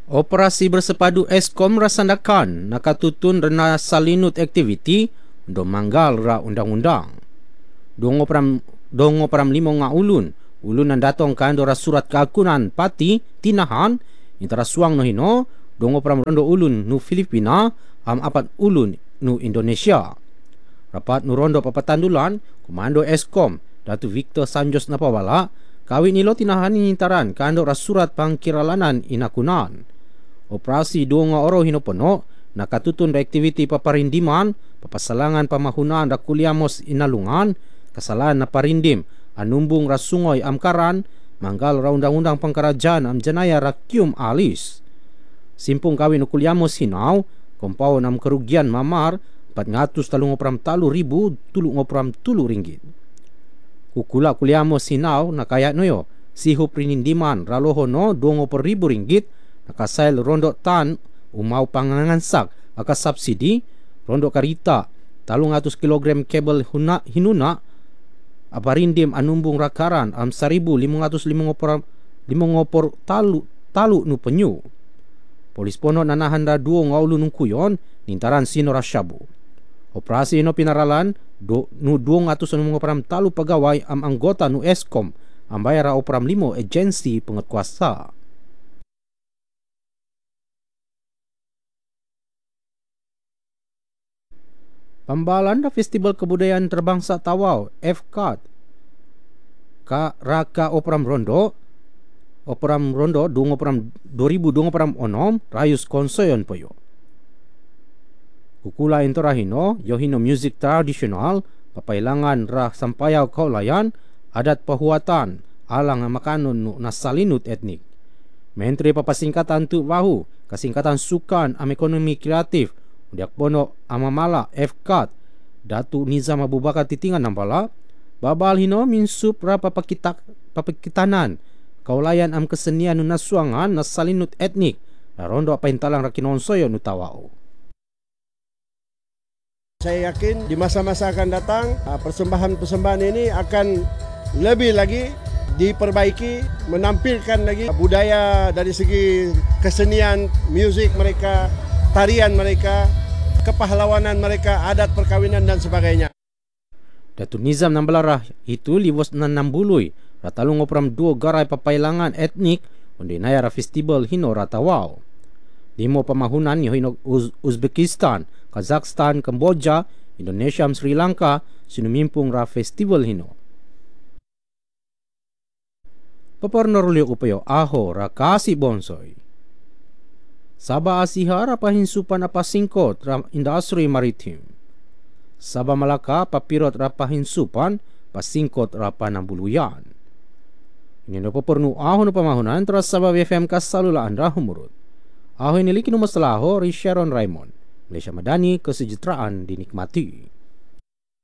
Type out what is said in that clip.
Operasi bersepadu Eskom rasandakan nakatutun rena salinut aktiviti untuk manggal ra undang-undang. Dongo peram limo nga ulun nan datong kan dora surat keakunan pati tinahan intara suang no hino dongo peram rondo ulun nu Filipina am apat ulun nu Indonesia. Rapat nu rondo papatandulan komando Eskom Datu Victor Sanjos Napawala kawin nilo tinahan intaran kan dora surat pangkiralanan inakunan. Operasi dua nga oro hinopono nakatutun da aktiviti paparindiman papasalangan pamahunan da kuliamos inalungan kesalahan na parindim anumbung rasungoy amkaran manggal ra undang-undang pangkarajaan am janaya rakyum alis simpung kawin kuliamos hinaw kompaw nam kerugian mamar 433,3 ringgit. Kukula kuliamos hinaw nakayat noyo sihup rinindiman ralohono 20,000 ringgit nakasail rondo tan umau pangangansak aka subsidi rondo karita 300 kg kabel hinuna aparindim anumbung rakaran am 1,550 talu nu penyu. Polis pono nanahan da duo ngaulu nung kuyon nintaran sino rasyabu. Operasi ino pinaralan nu 250 talu pegawai am anggota nu Eskom am bayara operam limo agensi pengetkuasa. Pambalan da Festival Kebudayaan Terbangsa Tawau FKAT ka raka operam rondo dungo operam 2026 rayus konsoyon poyo. Kukula into rahino yohino music tradisional papailangan ra sampayaw kaulayan adat pahuatan alang makanon nu nasalinut etnik. Menteri papasingkatan tu wahu kasingkatan sukan am ekonomi kreatif Diak pono amamala FKAT Datu Nizam Abu Bakar titingan nampala babal hino minsup ra papakitanan kaulayan am kesenian nu nasuangan nasalinut etnik rondo apa intalang rakinonsoyo nu tawao. Saya yakin di masa-masa akan datang persembahan-persembahan ini akan lebih lagi diperbaiki, menampilkan lagi budaya dari segi kesenian, musik mereka, tarian mereka, kepahlawanan mereka, adat perkawinan dan sebagainya. Datuk Nizam nambalarah itu liwas na nambului ratalung operam 2 garai papailangan etnik onde naya ra festival hino ratawau. Limo pamahunan hino Uzbekistan, Kazakhstan, Kamboja, Indonesia, Sri Lanka sinumimpung ra festival hino. Paparnorulyo upayo aho ra kasi bonsoy. Saba asihara pahinsupan apasingkot ra industri maritim. Saba Malaka papirot ra pahinsupan pasingkot ra panambuluyan. Ini no papornu aho no pamahunan teras Sabah BFM kasalulaan ra humurut. Aho iniliki no masalaho ri Sharon Raymond. Malaysia Madani, kesejahteraan dinikmati.